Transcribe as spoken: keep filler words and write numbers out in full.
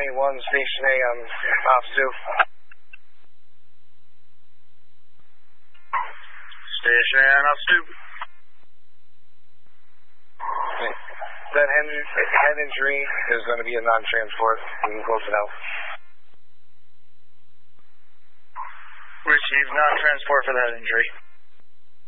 eighty-one, Station A on Ops two. Station A on Ops two. That head, head injury is going to be a non-transport. We can close it out. Receive non-transport for that injury.